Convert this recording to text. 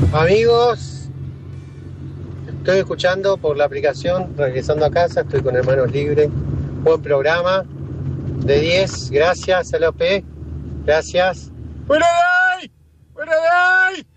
Amigos, estoy escuchando por la aplicación, regresando a casa, estoy con Hermanos Libres. Buen programa, de 10, gracias, LOP, gracias. ¡Buena day! ¡Buena day!